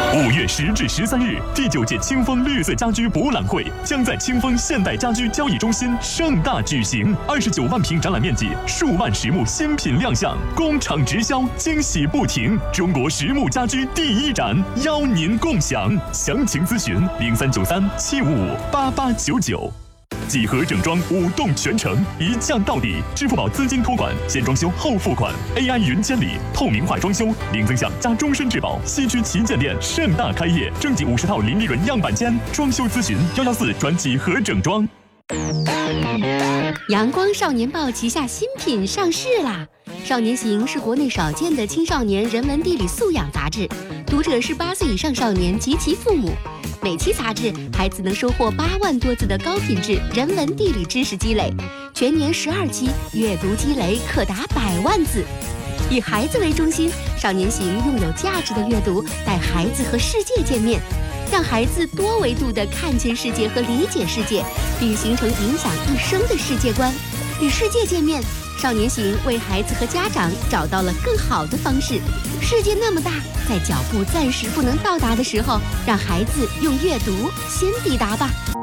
5月10至13日，第9届清风绿色家居博览会将在清风现代家居交易中心盛大举行。29万平展览面积，数万实木新品亮相，工厂直销，惊喜不停。中国实木家居第一展，邀您共享。详情咨询0393755899。几何整装5栋全程，一降到底。支付宝资金托管，先装修后付款。AI 云监理，透明化装修，零增项加终身质保。西区旗舰店盛大开业，征集50套零利润样板间。装修咨询114转几何整装。 阳光少年报旗下新品上市啦！少年行是国内少见的青少年人文地理素养杂志，读者是8岁以上少年及其父母。每期杂志，孩子能收获8万多字的高品质人文地理知识积累，全年12期，阅读积累可达100万字。以孩子为中心，少年行用有价值的阅读带孩子和世界见面，让孩子多维度地看见世界和理解世界，并形成影响一生的世界观。与世界见面，少年行为孩子和家长找到了更好的方式。世界那么大，在脚步暂时不能到达的时候，让孩子用阅读先抵达吧。